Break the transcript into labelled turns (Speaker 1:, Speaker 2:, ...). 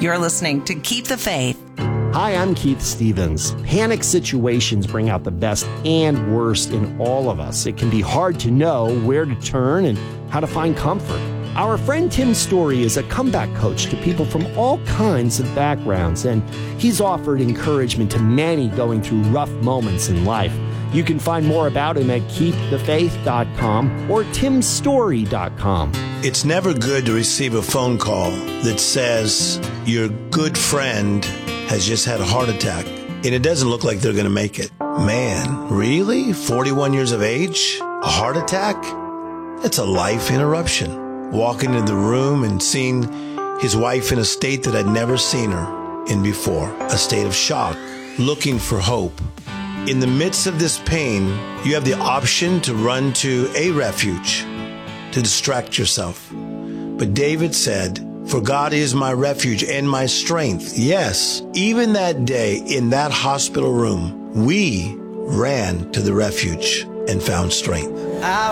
Speaker 1: You're listening to Keep the Faith.
Speaker 2: Hi, I'm Keith Stevens. Panic situations bring out the best and worst in all of us. It can be hard to know where to turn and how to find comfort. Our friend Tim Story is a comeback coach to people from all kinds of backgrounds, and he's offered encouragement to many going through rough moments in life. You can find more about him at keepthefaith.com or timstory.com.
Speaker 3: It's never good to receive a phone call that says your good friend has just had a heart attack, and it doesn't look like they're going to make it. Man, really? 41 years of age? A heart attack? It's a life interruption. Walking into the room and seeing his wife in a state that I'd never seen her in before, a state of shock, looking for hope. In the midst of this pain, you have the option to run to a refuge, to distract yourself. But David said, "For God is my refuge and my strength." Yes, even that day in that hospital room, we ran to the refuge and found strength.
Speaker 4: I